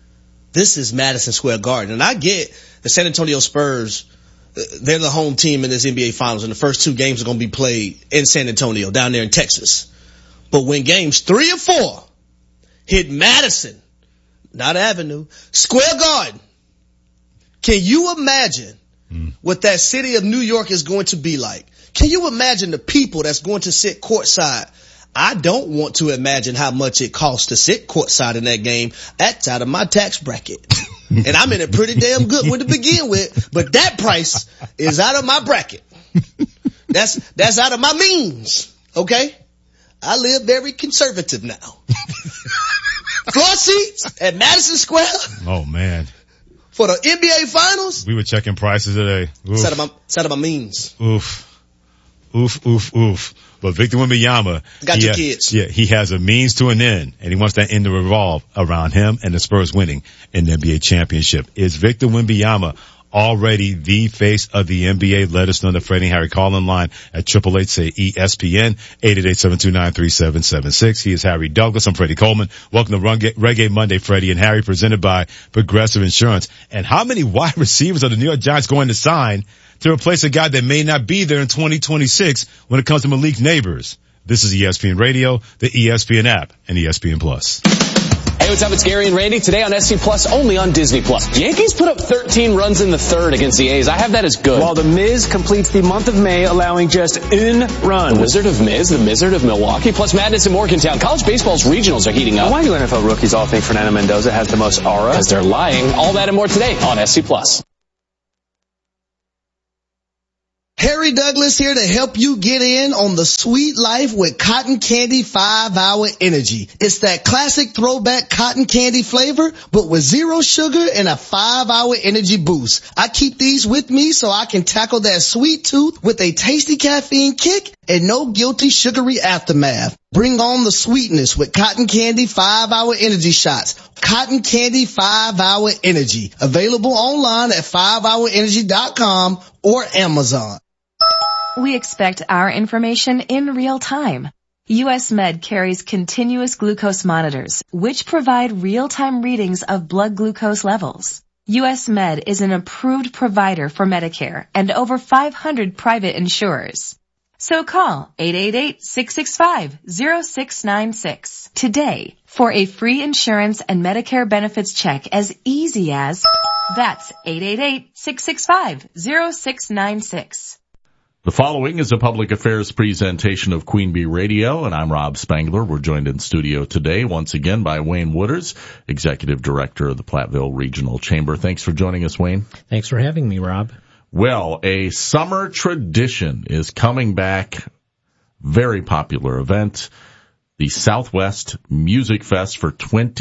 this is Madison Square Garden. And I get the San Antonio Spurs, they're the home team in this NBA Finals, and the first 2 games are going to be played in San Antonio, down there in Texas. But when games 3 or 4 hit Madison, not Avenue, Square Garden, can you imagine what that city of New York is going to be like? Can you imagine the people that's going to sit courtside? I don't want to imagine how much it costs to sit courtside in that game. That's out of my tax bracket. And I'm in a pretty damn good one to begin with, but that price is out of my bracket. That's out of my means. Okay? I live very conservative now. Floor seats at Madison Square. Oh man. For the NBA Finals. We were checking prices today. It's out of my means. Oof. But Victor Wembanyama, got your kids. Yeah, he has a means to an end, and he wants that end to revolve around him and the Spurs winning an NBA championship. Is Victor Wembanyama already the face of the NBA? Let us know. The Freddie and Harry call-in line at 888-ESPN, 888-729-3776. He is Harry Douglas. I'm Freddie Coleman. Welcome to Reggae Monday, Freddie and Harry, presented by Progressive Insurance. And how many wide receivers are the New York Giants going to sign to replace a guy that may not be there in 2026 when it comes to Malik Neighbors? This is ESPN Radio, the ESPN app, and ESPN Plus. Hey, what's up? It's Gary and Randy. Today on SC Plus, only on Disney Plus. Yankees put up 13 runs in the third against the A's. I have that as good. While the Miz completes the month of May, allowing just one run. The Wizard of Miz, the Mizzard of Milwaukee, plus madness in Morgantown. College baseball's regionals are heating up. Why do NFL rookies all think Fernando Mendoza has the most aura? Because they're lying. All that and more today on SC Plus. Harry Douglas here to help you get in on the sweet life with Cotton Candy 5-Hour Energy. It's that classic throwback cotton candy flavor, but with 0 sugar and a 5-hour energy boost. I keep these with me so I can tackle that sweet tooth with a tasty caffeine kick and no guilty sugary aftermath. Bring on the sweetness with Cotton Candy 5-Hour Energy Shots. Cotton Candy 5-Hour Energy. Available online at 5hourenergy.com or Amazon. We expect our information in real time. US Med carries continuous glucose monitors, which provide real-time readings of blood glucose levels. US Med is an approved provider for Medicare and over 500 private insurers. So call 888-665-0696 today for a free insurance and Medicare benefits check as easy as that's 888-665-0696. The following is a public affairs presentation of Queen Bee Radio, and I'm Rob Spangler. We're joined in studio today once again by Wayne Wooders, Executive Director of the Platteville Regional Chamber. Thanks for joining us, Wayne. Thanks for having me, Rob. Well, a summer tradition is coming back. Very popular event, the Southwest Music Fest for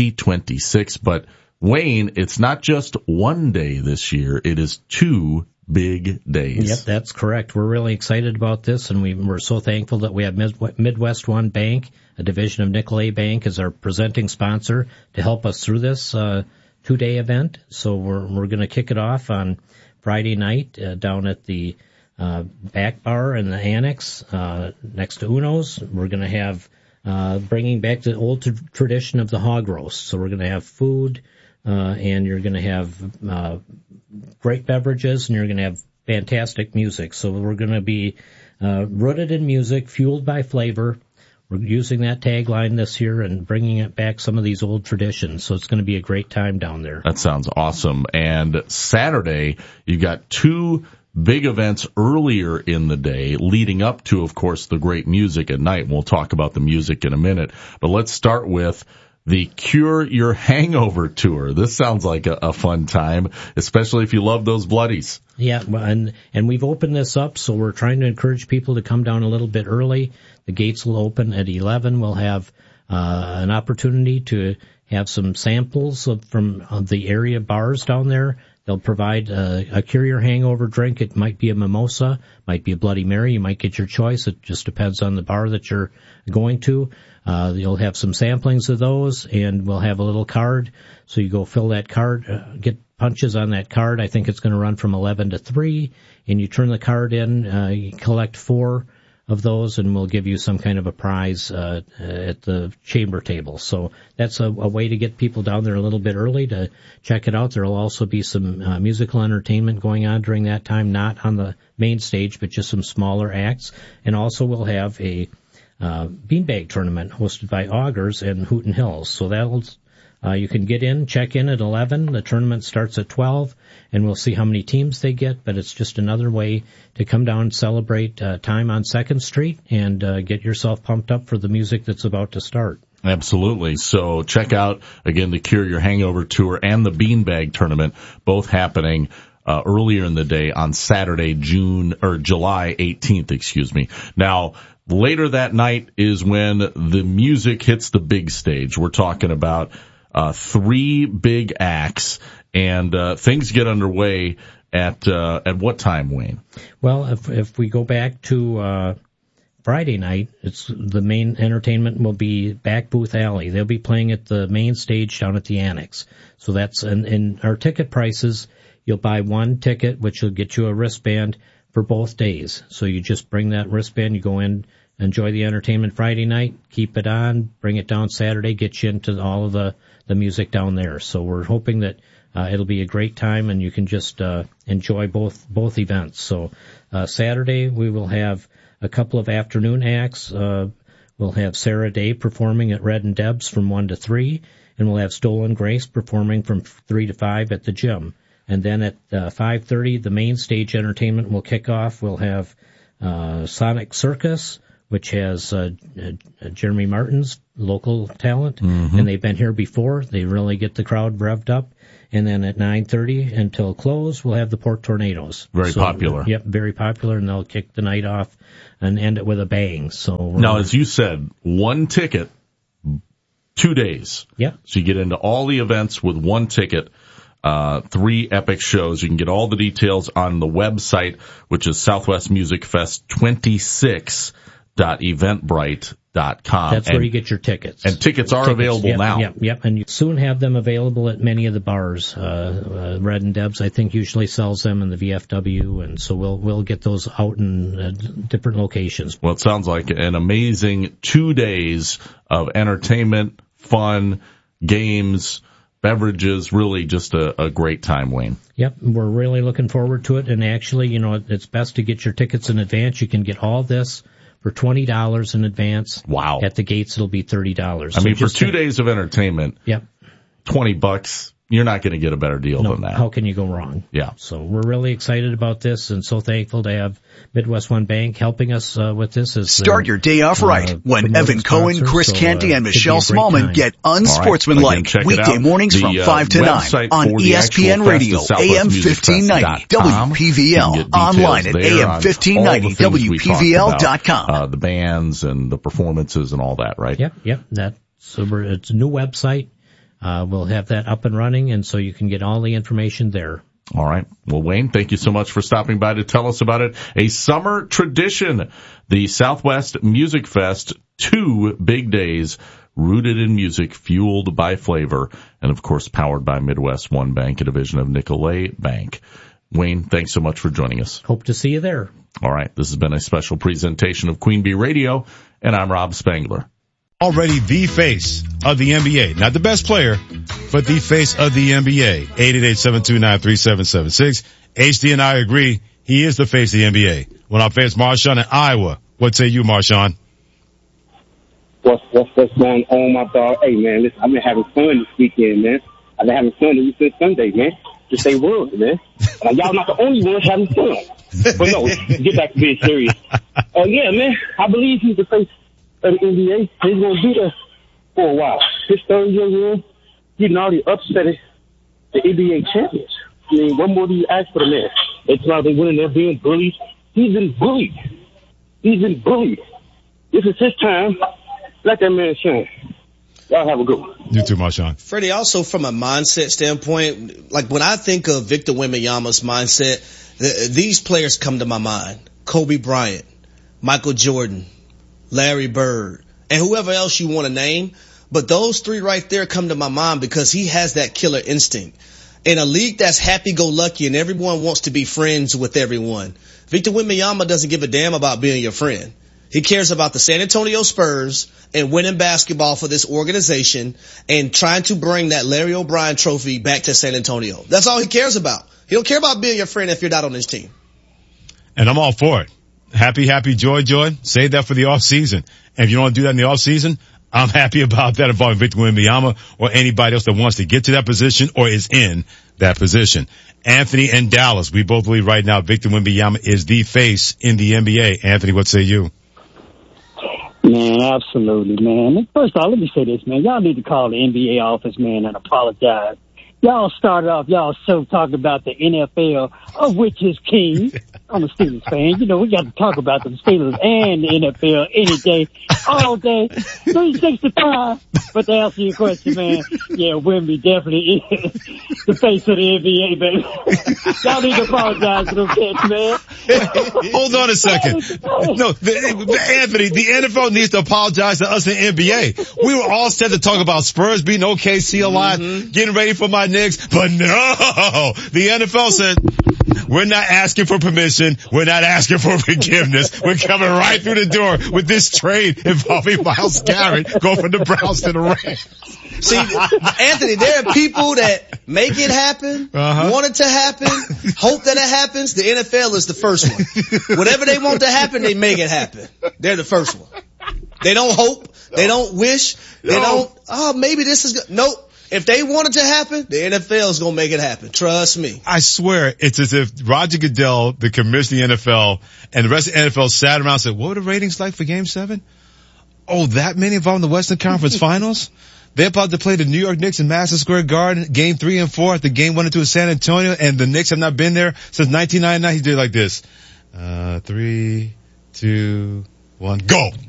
2026. But, Wayne, it's not just one day this year. It is 2 big days. Yep, that's correct. We're really excited about this, and we're so thankful that we have Midwest One Bank, a division of Nicolet Bank, as our presenting sponsor to help us through this 2-day event. So we're going to kick it off on Friday night down at the back bar in the annex next to Uno's. We're going to have bringing back the old tradition of the hog roast. So we're going to have food, and you're going to have great beverages, and you're going to have fantastic music. So we're going to be rooted in music, fueled by flavor. We're using that tagline this year and bringing it back some of these old traditions. So it's going to be a great time down there. That sounds awesome. And Saturday, you've got 2 big events earlier in the day, leading up to, of course, the great music at night. And we'll talk about the music in a minute. But let's start with the Cure Your Hangover Tour. This sounds like a fun time, especially if you love those bloodies. Yeah, and we've opened this up, so we're trying to encourage people to come down a little bit early. The gates will open at 11. We'll have an opportunity to have some samples from the area bars down there. They'll provide a Cure Your Hangover drink. It might be a mimosa, might be a Bloody Mary. You might get your choice. It just depends on the bar that you're going to. You'll have some samplings of those, and we'll have a little card. So you go fill that card, get punches on that card. I think it's going to run from 11 to 3, and you turn the card in. You collect 4 of those, and we'll give you some kind of a prize at the chamber table. So that's a way to get people down there a little bit early to check it out. There will also be some musical entertainment going on during that time, not on the main stage, but just some smaller acts. And also we'll have a beanbag tournament hosted by Augers and Hooten Hills. So that'll you can get in, check in at 11. The tournament starts at 12, and we'll see how many teams they get, but it's just another way to come down and celebrate time on 2nd Street and get yourself pumped up for the music that's about to start. Absolutely. So check out, again, the Cure Your Hangover Tour and the Beanbag Tournament, both happening earlier in the day on Saturday, July 18th, Now, later that night is when the music hits the big stage. We're talking about 3 big acts, and things get underway at what time, Wayne? Well, if we go back to Friday night, it's the main entertainment will be Back Booth Alley. They'll be playing at the main stage down at the Annex. So that's and our ticket prices. You'll buy 1 ticket, which will get you a wristband for both days. So you just bring that wristband, you go in, enjoy the entertainment Friday night, keep it on, bring it down Saturday, get you into all of the music down there. So we're hoping that it'll be a great time, and you can just enjoy both events. So Saturday we will have a couple of afternoon acts. We'll have Sarah Day performing at Red and Deb's from 1 to 3, and we'll have Stolen Grace performing from 3 to 5 at the gym. And then at 5:30, the main stage entertainment will kick off. We'll have Sonic Circus, which has Jeremy Martin's local talent, and they've been here before. They really get the crowd revved up. And then at 9:30 until close, we'll have the Port Tornadoes. Very popular. Yep, very popular, and they'll kick the night off and end it with a bang. So now, as you said, 1 ticket, 2 days. Yeah. So you get into all the events with 1 ticket. 3 epic shows. You can get all the details on the website, which is Southwest Music Fest 26.eventbrite.com. That's where you get your tickets. And tickets are available now. Yep. And you soon have them available at many of the bars. Red and Deb's, I think, usually sells them in the VFW, and so we'll get those out in different locations. Well, it sounds like an amazing 2 days of entertainment, fun, games, beverages, really just a great time, Wayne. Yep, we're really looking forward to it. And actually, it's best to get your tickets in advance. You can get all this for $20 in advance. Wow. At the gates, it'll be $30. I mean, for 2 days of entertainment, yep, $20, you're not going to get a better deal than that. How can you go wrong? Yeah. So we're really excited about this, and so thankful to have Midwest One Bank helping us with this. Start your day off right when Evan Cohen, Chris Canty, and Michelle Smallman get unsportsmanlike weekday mornings from 5 to 9 on ESPN Radio, AM 1590, WPVL, online at AM1590, the bands and the performances and all that, right? Yep. It's a new website. We'll have that up and running, and so you can get all the information there. All right. Well, Wayne, thank you so much for stopping by to tell us about it. A summer tradition, the Southwest Music Fest, 2 big days rooted in music, fueled by flavor, and of course powered by Midwest One Bank, a division of Nicolet Bank. Wayne, thanks so much for joining us. Hope to see you there. All right. This has been a special presentation of Queen Bee Radio, and I'm Rob Spangler. Already the face of the NBA. Not the best player, but the face of the NBA. 888-729-3776. HD and I agree. He is the face of the NBA. When our face Marshawn in Iowa. What say you, Marshawn? What's going on, my dog? Hey, man, listen, I've been having fun this weekend, man. I've been having fun ever since Sunday, man. Just say words, man. Y'all not the only ones having fun. But no, get back to being serious. Yeah, man, I believe he's the face of the NBA. He's going to be there for a while. His third year in, he already upset the NBA champions. I mean, what more do you ask for the man? It's like they winning, they're being bullied. He's been bullied. This is his time. Let that man shine. Y'all have a good one. You too, Marshawn. Freddie, also from a mindset standpoint, like when I think of Victor Wembanyama's mindset, these players come to my mind. Kobe Bryant, Michael Jordan, Larry Bird, and whoever else you want to name. But those 3 right there come to my mind because he has that killer instinct. In a league that's happy-go-lucky and everyone wants to be friends with everyone, Victor Wembanyama doesn't give a damn about being your friend. He cares about the San Antonio Spurs and winning basketball for this organization and trying to bring that Larry O'Brien trophy back to San Antonio. That's all he cares about. He don't care about being your friend if you're not on his team. And I'm all for it. Happy, joy. Save that for the off season. And if you don't want to do that in the off season, I'm happy about that involving Victor Wembanyama or anybody else that wants to get to that position or is in that position. Anthony and Dallas, we both believe right now Victor Wembanyama is the face in the NBA. Anthony, what say you? Man, absolutely, man. First of all, let me say this, man. Y'all need to call the NBA office, man, and apologize. Y'all started off y'all show talking about the NFL, of which is king. I'm a Steelers fan. You know, we got to talk about the Steelers and the NFL any day, all day, 365. But to answer your question, man, yeah, Wemby definitely is the face of the NBA, baby. Y'all need to apologize for them cats, man. Hold on a second. No, Anthony, the NFL needs to apologize to us in the NBA. We were all set to talk about Spurs beating OKC a lot, getting ready for my Knicks, but no, the NFL said, we're not asking for permission. We're not asking for forgiveness. We're coming right through the door with this trade involving Myles Garrett going from the Browns to the Rams. See, Anthony, there are people that make it happen, want it to happen, hope that it happens. The NFL is the first one. Whatever they want to happen, they make it happen. They're the first one. They don't hope. They don't wish. They don't, maybe this is good. Nope. If they want it to happen, the NFL is going to make it happen. Trust me. I swear, it's as if Roger Goodell, the commissioner of the NFL, and the rest of the NFL sat around and said, what were the ratings like for Game 7? Oh, that many involved in the Western Conference Finals? They're about to play the New York Knicks in Madison Square Garden, Game 3 and 4 after Game 1 and 2 in San Antonio, and the Knicks have not been there since 1999. He did like this. 3, 2, 1, go!